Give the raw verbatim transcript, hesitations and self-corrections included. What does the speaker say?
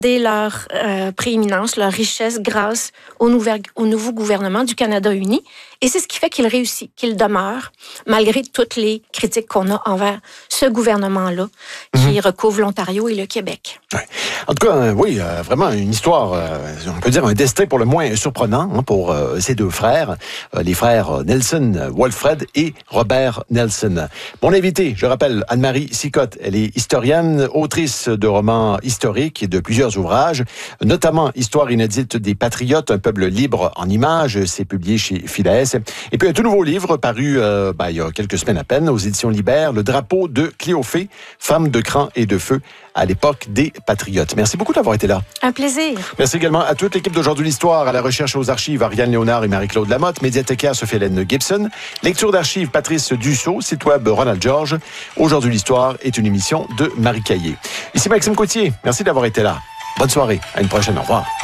leur euh, prééminence, leur richesse grâce au, nouvel, au nouveau gouvernement du Canada uni. Et c'est ce qui fait qu'il réussit, qu'il demeure, malgré toutes les critiques qu'on a envers ce gouvernement-là, qui mmh. recouvre l'Ontario et le Québec. Ouais. En tout cas, euh, oui, euh, vraiment une histoire, euh, on peut dire un destin pour le moins surprenant hein, pour euh, ces deux frères, euh, les frères Nelson Walfred et Robert Nelson. Mon invité, je rappelle, Anne-Marie Sicotte, elle est historienne, autrice de romans historiques et de plusieurs ouvrages, notamment Histoire inédite des Patriotes, un peuple libre en images, c'est publié chez Philaès. Et puis un tout nouveau livre paru euh, ben, il y a quelques semaines à peine aux éditions Libère, Le drapeau de Cléophée, femme de cran et de feu à l'époque des Patriotes. Merci beaucoup d'avoir été là. Un plaisir. Merci également à toute l'équipe d'Aujourd'hui l'Histoire, à la recherche aux archives Ariane Léonard et Marie-Claude Lamotte, médiathécaire Sophie-Hélène Gibson, lecture d'archives Patrice Dussault, site web Ronald George. Aujourd'hui l'Histoire est une émission de Marie Caillé. Ici Maxime Coutier, merci d'avoir été là. Bonne soirée, à une prochaine, au revoir.